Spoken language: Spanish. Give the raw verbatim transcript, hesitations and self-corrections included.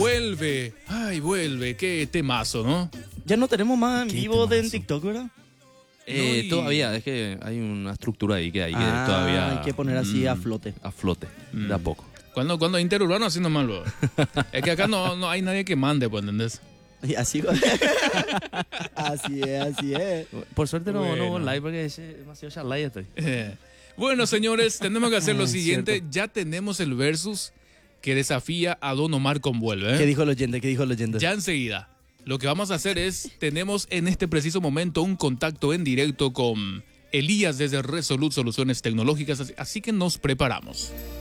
Vuelve, ay, vuelve, qué temazo, ¿no? Ya no tenemos más en Qué vivo de en temazo. TikTok, ¿verdad? Eh, No, y- Todavía, es que hay una estructura ahí que hay que Ah, todavía hay que poner así a mm, flote. a flote, de a Mm. poco. Cuando, cuando interurbano haciendo malo. Es que acá no, no hay nadie que mande, pues, ¿entendés? Y así, así es, así es. Por suerte no, Bueno. no hubo live porque es demasiado charla y estoy. Eh, Bueno, señores, tenemos que hacer lo Ah, siguiente. cierto. Ya tenemos el versus que desafía a Don Omar con Vuelve. ¿eh? ¿Qué dijo el oyente? ¿Qué dijo el oyente? Ya enseguida. Lo que vamos a hacer es, tenemos en este preciso momento un contacto en directo con Elías desde Resolute Soluciones Tecnológicas, así- así que nos preparamos.